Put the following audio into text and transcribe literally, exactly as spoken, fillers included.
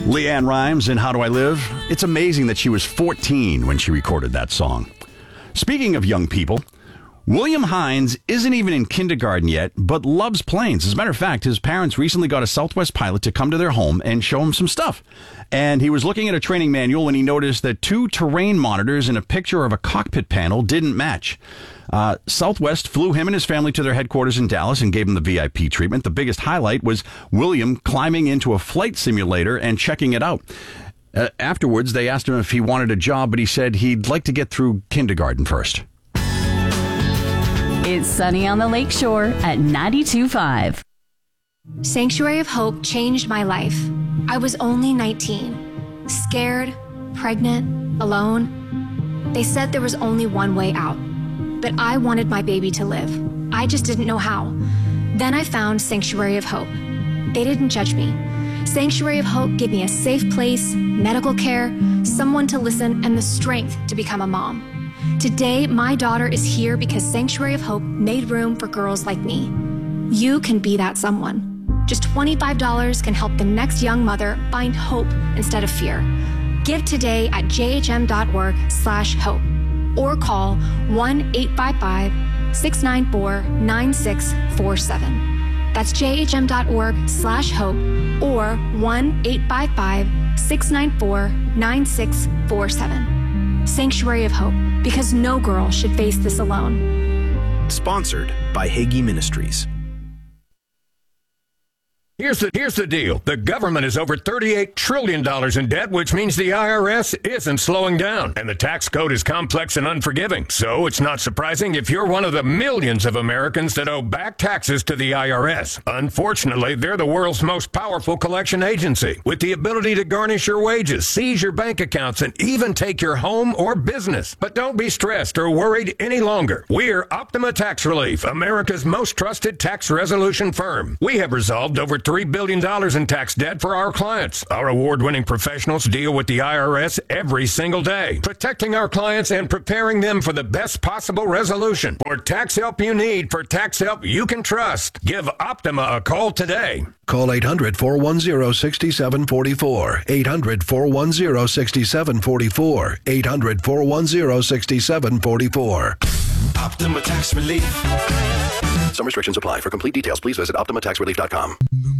LeAnn Rimes in How Do I Live? It's amazing that she was fourteen when she recorded that song. Speaking of young people, William Hines isn't even in kindergarten yet, but loves planes. As a matter of fact, his parents recently got a Southwest pilot to come to their home and show him some stuff. And he was looking at a training manual when he noticed that two terrain monitors and a picture of a cockpit panel didn't match. Uh, Southwest flew him and his family to their headquarters in Dallas and gave him the V I P treatment. The biggest highlight was William climbing into a flight simulator and checking it out. Uh, afterwards, they asked him if he wanted a job, but he said he'd like to get through kindergarten first. It's Sunny on the Lakeshore at ninety-two point five. Sanctuary of Hope changed my life. I was only nineteen, scared, pregnant, alone. They said there was only one way out, but I wanted my baby to live. I just didn't know how. Then I found Sanctuary of Hope. They didn't judge me. Sanctuary of Hope gave me a safe place, medical care, someone to listen, and the strength to become a mom. Today, my daughter is here because Sanctuary of Hope made room for girls like me. You can be that someone. Just twenty-five dollars can help the next young mother find hope instead of fear. Give today at jhm.org slash hope or call one eight five five, six nine four, nine six four seven. That's jhm.org slash hope or one eight five five, six nine four, nine six four seven. Sanctuary of Hope, because no girl should face this alone. Sponsored by Hagee Ministries. Here's the, here's the deal. The government is over thirty-eight trillion dollars in debt, which means the I R S isn't slowing down. And the tax code is complex and unforgiving. So it's not surprising if you're one of the millions of Americans that owe back taxes to the I R S. Unfortunately, they're the world's most powerful collection agency, with the ability to garnish your wages, seize your bank accounts, and even take your home or business. But don't be stressed or worried any longer. We're Optima Tax Relief, America's most trusted tax resolution firm. We have resolved over three billion dollars in tax debt for our clients. Our award-winning professionals deal with the I R S every single day, protecting our clients and preparing them for the best possible resolution. For tax help you need, for tax help you can trust, give Optima a call today. Call eight hundred, four one zero, six seven four four. eight hundred, four one zero, six seven four four. eight hundred, four one zero, six seven four four. Optima Tax Relief. Some restrictions apply. For complete details, please visit optima tax relief dot com.